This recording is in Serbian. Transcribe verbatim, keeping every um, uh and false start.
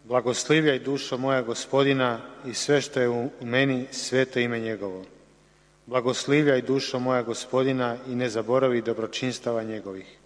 Blagoslivljaj dušo moja Gospodina i sve što je u meni, sveto ime njegovo. Blagoslivljaj dušo moja Gospodina i ne zaboravi dobročinstava njegovih.